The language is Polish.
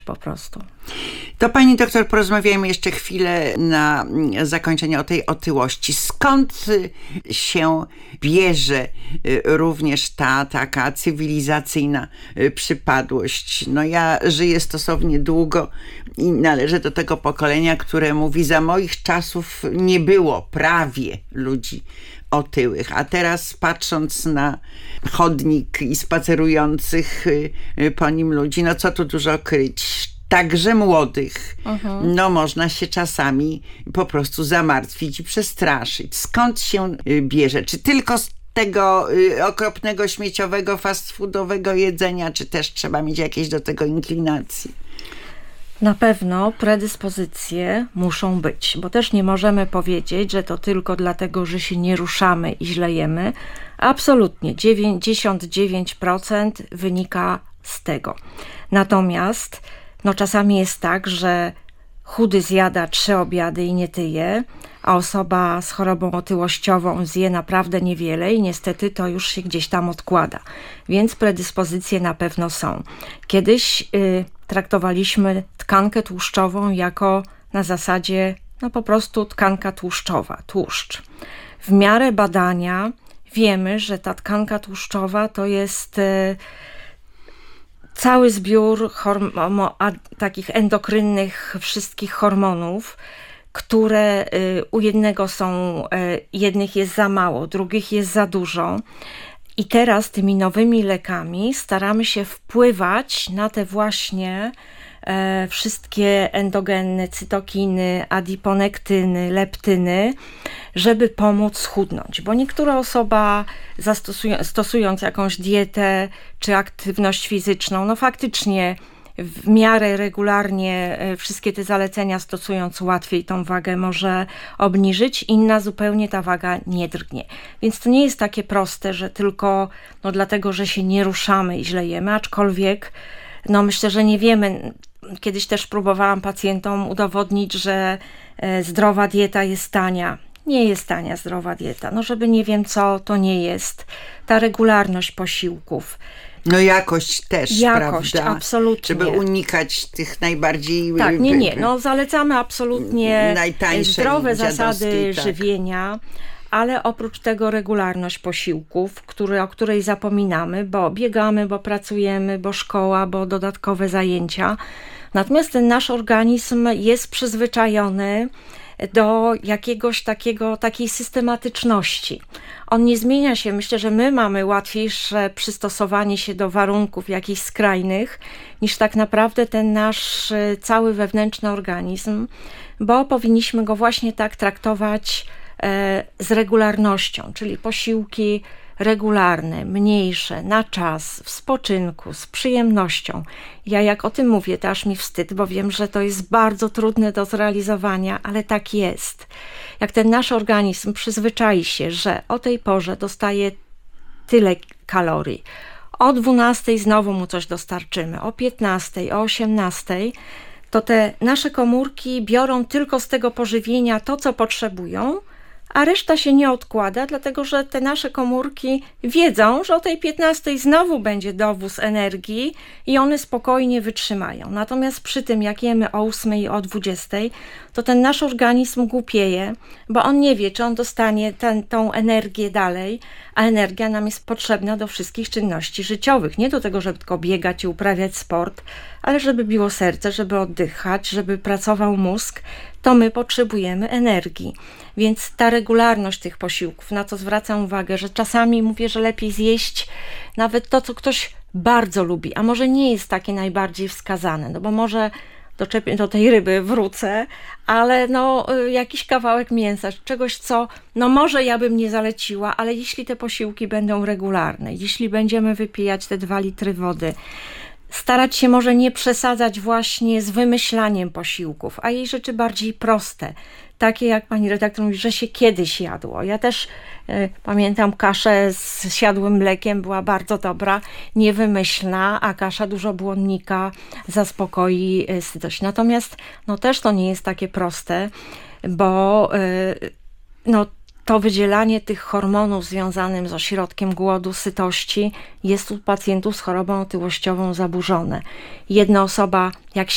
po prostu. To pani doktor, porozmawiajmy jeszcze chwilę na zakończenie o tej otyłości. Skąd się bierze również ta taka cywilizacyjna przypadłość? No ja żyję stosownie długo i należę do tego pokolenia, które mówi, za moich czasów nie było prawie ludzi otyłych, a teraz patrząc na chodnik i spacerujących po nim ludzi, no co tu dużo kryć, także młodych, no można się czasami po prostu zamartwić i przestraszyć. Skąd się bierze? Czy tylko z tego okropnego, śmieciowego, fast foodowego jedzenia, czy też trzeba mieć jakieś do tego inklinacje? Na pewno predyspozycje muszą być, bo też nie możemy powiedzieć, że to tylko dlatego, że się nie ruszamy i źle jemy. Absolutnie, 99% wynika z tego. Natomiast czasami jest tak, że chudy zjada 3 obiady i nie tyje, a osoba z chorobą otyłościową zje naprawdę niewiele i niestety to już się gdzieś tam odkłada. Więc predyspozycje na pewno są. Kiedyś traktowaliśmy tkankę tłuszczową jako na zasadzie po prostu tkanka tłuszczowa, tłuszcz. W miarę badania wiemy, że ta tkanka tłuszczowa to jest cały zbiór takich endokrynnych wszystkich hormonów, które u jednych jest za mało, drugich jest za dużo. I teraz tymi nowymi lekami staramy się wpływać na te właśnie wszystkie endogeny, cytokiny, adiponektyny, leptyny, żeby pomóc schudnąć. Bo niektóra osoba stosując jakąś dietę czy aktywność fizyczną, faktycznie w miarę regularnie wszystkie te zalecenia stosując łatwiej tą wagę może obniżyć, inna zupełnie ta waga nie drgnie. Więc to nie jest takie proste, że tylko dlatego, że się nie ruszamy i źle jemy, aczkolwiek myślę, że nie wiemy. Kiedyś też próbowałam pacjentom udowodnić, że zdrowa dieta jest tania. Nie jest tania zdrowa dieta. Żeby nie wiem co, to nie jest. Ta regularność posiłków. Jakość też, jakość, prawda? Absolutnie. Żeby unikać tych najbardziej... Tak, nie. Zalecamy absolutnie zdrowe zasady żywienia, ale oprócz tego regularność posiłków, o której zapominamy, bo biegamy, bo pracujemy, bo szkoła, bo dodatkowe zajęcia. Natomiast ten nasz organizm jest przyzwyczajony do takiej systematyczności. On nie zmienia się. Myślę, że my mamy łatwiejsze przystosowanie się do warunków jakichś skrajnych niż tak naprawdę ten nasz cały wewnętrzny organizm, bo powinniśmy go właśnie tak traktować z regularnością, czyli posiłki regularne, mniejsze, na czas, w spoczynku, z przyjemnością. Ja jak o tym mówię, to aż mi wstyd, bo wiem, że to jest bardzo trudne do zrealizowania, ale tak jest. Jak ten nasz organizm przyzwyczai się, że o tej porze dostaje tyle kalorii, o 12 znowu mu coś dostarczymy, o 15, o 18, to te nasze komórki biorą tylko z tego pożywienia to, co potrzebują, a reszta się nie odkłada, dlatego że te nasze komórki wiedzą, że o tej 15 znowu będzie dowóz energii i one spokojnie wytrzymają. Natomiast przy tym, jak jemy o 8 i o 20, to ten nasz organizm głupieje, bo on nie wie, czy on dostanie tą energię dalej, a energia nam jest potrzebna do wszystkich czynności życiowych. Nie do tego, żeby tylko biegać i uprawiać sport, ale żeby biło serce, żeby oddychać, żeby pracował mózg, to my potrzebujemy energii. Więc ta regularność tych posiłków, na co zwracam uwagę, że czasami mówię, że lepiej zjeść nawet to, co ktoś bardzo lubi, a może nie jest takie najbardziej wskazane, bo może do tej ryby wrócę, ale jakiś kawałek mięsa, czegoś, co może ja bym nie zaleciła, ale jeśli te posiłki będą regularne, jeśli będziemy wypijać te 2 litry wody, starać się może nie przesadzać właśnie z wymyślaniem posiłków, a jej rzeczy bardziej proste. Takie jak pani redaktor mówi, że się kiedyś jadło. Ja też pamiętam kaszę z siadłym mlekiem, była bardzo dobra, niewymyślna, a kasza dużo błonnika zaspokoi sytość. Natomiast też to nie jest takie proste, bo to wydzielanie tych hormonów związanym z ośrodkiem głodu, sytości jest u pacjentów z chorobą otyłościową zaburzone. Jedna osoba, jak